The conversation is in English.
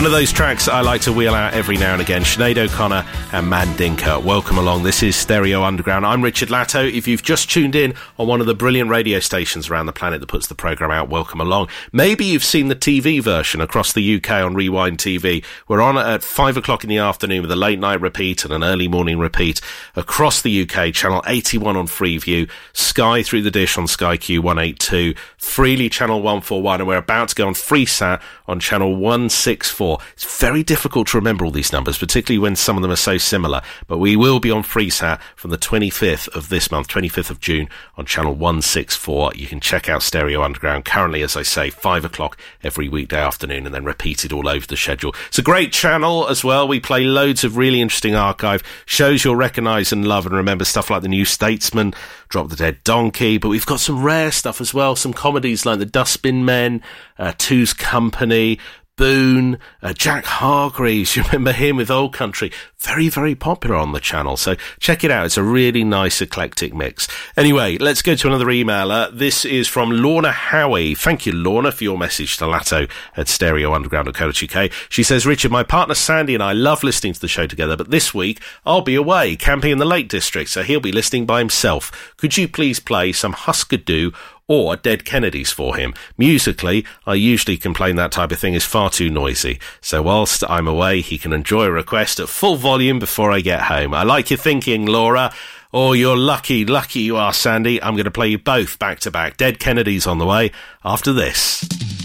One of those tracks I like to wheel out every now and again, Sinead O'Connor and Mandinka. Welcome along. This is Stereo Underground. I'm Richard Latto. If you've just tuned in on one of the brilliant radio stations around the planet that puts the programme out, welcome along. Maybe you've seen the TV version across the UK on Rewind TV. We're on at 5 o'clock in the afternoon with a late night repeat and an early morning repeat across the UK. Channel 81 on Freeview, Sky through the dish on Sky Q182, Freely Channel 141, and we're about to go on Freesat on Channel 164. It's very difficult to remember all these numbers, particularly when some of them are so similar, but we will be on Freesat from the 25th of this month, 25th of June, on Channel 164. You can check out Stereo Underground currently, as I say, 5 o'clock every weekday afternoon, and then repeated all over the schedule. It's a great channel as well. We play loads of really interesting archive shows you'll recognise and love and remember, stuff like The New Statesman, Drop the Dead Donkey, but we've got some rare stuff as well, some comedies like The Dustbin Men, Two's Company, Boone, Jack Hargreaves, you remember him with Old Country, very, very popular on the channel, so check it out. It's a really nice eclectic mix. Anyway, let's go to another emailer. This is from Lorna Howie. Thank you, Lorna, for your message to Latto at stereounderground.co.uk. She says, Richard, my partner Sandy and I love listening to the show together, but this week I'll be away camping in the Lake District, so he'll be listening by himself. Could you please play some Husker Du or Dead Kennedys for him? Musically, I usually complain that type of thing is far too noisy, so whilst I'm away, he can enjoy a request at full volume before I get home. I like your thinking, Laura. Oh, you're lucky you are, Sandy. I'm going to play you both back to back. Dead Kennedys on the way after this.